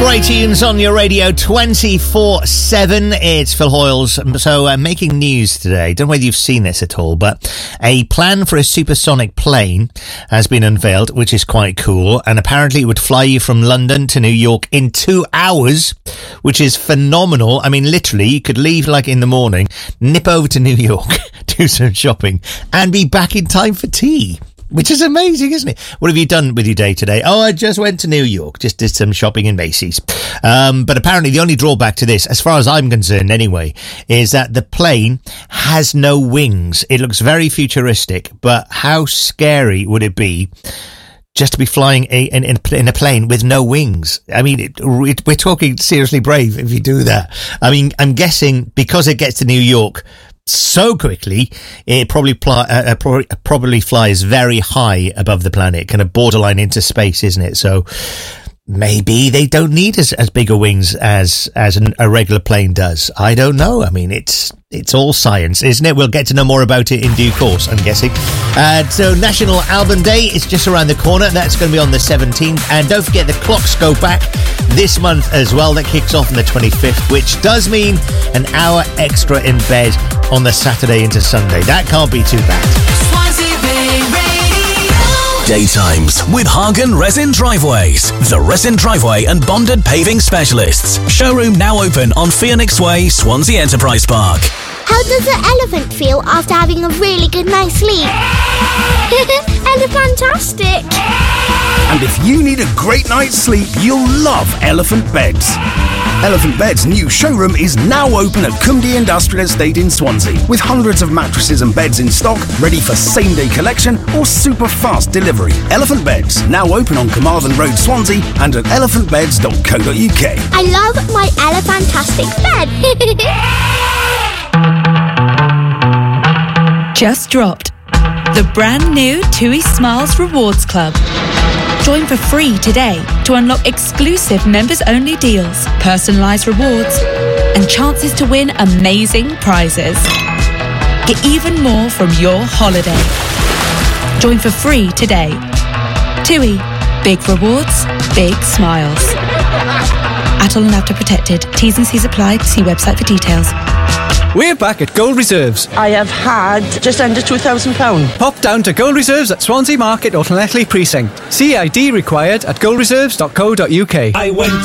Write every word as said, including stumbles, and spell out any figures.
Great tunes on your radio twenty-four seven. It's Phil Hoyles. So, uh, making news today. Don't know whether you've seen this at all, but a plan for a supersonic plane has been unveiled, which is quite cool. And apparently it would fly you from London to New York in two hours, which is phenomenal. I mean, literally, you could leave like in the morning, nip over to New York, do some shopping, and be back in time for tea. Which is amazing, isn't it? What have you done with your day today? Oh, I just went to New York. Just did some shopping in Macy's. Um, but apparently the only drawback to this, as far as I'm concerned anyway, is that the plane has no wings. It looks very futuristic, but how scary would it be just to be flying a, in, in a plane with no wings? I mean, it, it, we're talking seriously brave if you do that. I mean, I'm guessing because it gets to New York so quickly, it probably pl- uh, probably, probably flies very high above the planet, kind of borderline into space, isn't it? So maybe they don't need as, as big a wings as as an, a regular plane does. I don't know. I mean, it's it's all science, isn't it? We'll get to know more about it in due course, I'm guessing. Uh, so National Album Day is just around the corner. That's going to be on the seventeenth. And don't forget, the clocks go back this month as well. That kicks off on the twenty-fifth, which does mean an hour extra in bed on the Saturday into Sunday. That can't be too bad. Daytimes with Hagen Resin Driveways, the resin driveway and bonded paving specialists. Showroom now open on Phoenix Way, Swansea Enterprise Park. How does an elephant feel after having a really good night's sleep? Elephantastic! And if you need a great night's sleep, you'll love Elephant Beds. Elephant Beds' new showroom is now open at Cumdy Industrial Estate in Swansea, with hundreds of mattresses and beds in stock, ready for same-day collection or super fast delivery. Elephant Beds, now open on Carmarthen Road, Swansea, and at elephant beds dot co dot uk. I love my Elephantastic bed. Just dropped the brand new TUI Smiles Rewards Club. Join for free today to unlock exclusive members-only deals, personalised rewards, and chances to win amazing prizes. Get even more from your holiday. Join for free today. TUI. Big rewards, big smiles. Atoll and After Protected. T's and C's applied. See website for details. We're back at Gold Reserves. I have had just under two thousand pounds. Pop down to Gold Reserves at Swansea Market or Llanelli Precinct. C I D required at gold reserves dot co dot uk. I went